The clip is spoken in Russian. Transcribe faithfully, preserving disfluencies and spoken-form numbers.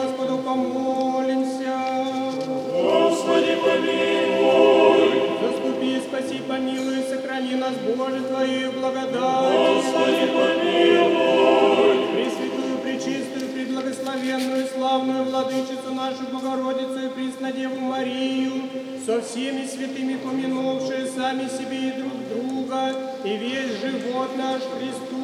Господу помолимся. Господи, помилуй. Заступи, спаси, помилуй, сохрани нас, Боже, Твоею благодатью. Господи, помилуй. Пресвятую, пречистую, преблагословенную, славную Владычицу нашу Богородицу и Преснодеву Марию, со всеми святыми помянувшие сами себе и друг друга, и весь живот наш Христу